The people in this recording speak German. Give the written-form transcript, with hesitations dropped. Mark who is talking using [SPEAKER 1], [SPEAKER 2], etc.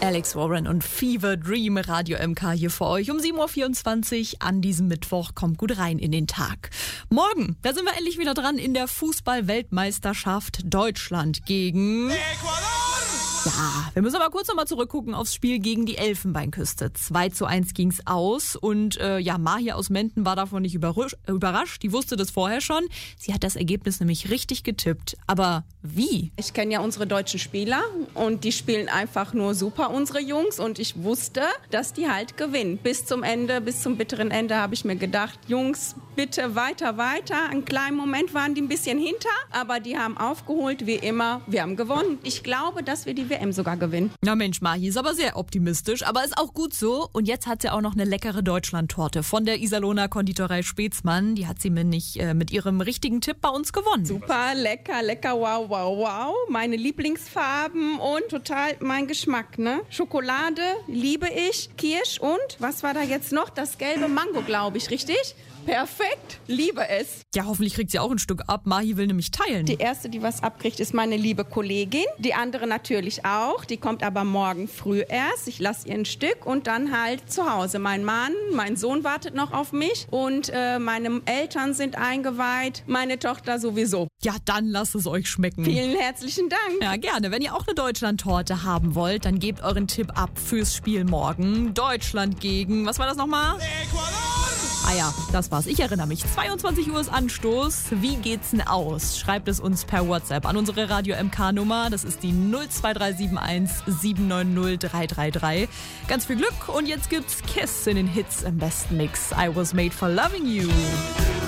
[SPEAKER 1] Alex Warren und Fever Dream, Radio MK hier für euch um 7.24 Uhr an diesem Mittwoch. Kommt gut rein in den Tag. Morgen, da sind wir endlich wieder dran in der Fußball-Weltmeisterschaft Deutschland gegen Ecuador. Ja, wir müssen aber kurz nochmal zurückgucken aufs Spiel gegen die Elfenbeinküste. 2:1 ging's aus und Mahia aus Menden war davon nicht überrascht. Die wusste das vorher schon. Sie hat das Ergebnis nämlich richtig getippt. Aber wie?
[SPEAKER 2] Ich kenne ja unsere deutschen Spieler und die spielen einfach nur super, unsere Jungs. Und ich wusste, dass die halt gewinnen. Bis zum Ende, bis zum bitteren Ende habe ich mir gedacht, Jungs, bitte weiter. Einen kleinen Moment waren die ein bisschen hinter, aber die haben aufgeholt, wie immer. Wir haben gewonnen. Ich glaube, dass wir die WM sogar gewinnen.
[SPEAKER 1] Na Mensch, Mahi ist aber sehr optimistisch, aber ist auch gut so. Und jetzt hat sie auch noch eine leckere Deutschland-Torte von der Iserlohner Konditorei Spetzmann. Die hat sie mit ihrem richtigen Tipp bei uns gewonnen.
[SPEAKER 2] Super, lecker, wow. Meine Lieblingsfarben und total mein Geschmack, ne? Schokolade liebe ich, Kirsch und, was war da jetzt noch? Das gelbe Mango, glaube ich, richtig? Perfekt, liebe es.
[SPEAKER 1] Ja, hoffentlich kriegt sie auch ein Stück ab. Mahi will nämlich teilen.
[SPEAKER 2] Die erste, die was abkriegt, ist meine liebe Kollegin. Die andere natürlich auch. Die kommt aber morgen früh erst. Ich lasse ihr ein Stück und dann halt zu Hause. Mein Mann, mein Sohn wartet noch auf mich und meine Eltern sind eingeweiht. Meine Tochter sowieso.
[SPEAKER 1] Ja, dann lasst es euch schmecken.
[SPEAKER 2] Vielen herzlichen Dank.
[SPEAKER 1] Ja, gerne. Wenn ihr auch eine Deutschland-Torte haben wollt, dann gebt euren Tipp ab fürs Spiel morgen. Deutschland gegen, was war das nochmal? Ecuador! Ah ja, das war's. Ich erinnere mich. 22 Uhr ist Anstoß. Wie geht's denn aus? Schreibt es uns per WhatsApp an unsere Radio MK-Nummer. Das ist die 02371 790 333. Ganz viel Glück und jetzt gibt's Kiss in den Hits im besten Mix. I was made for loving you.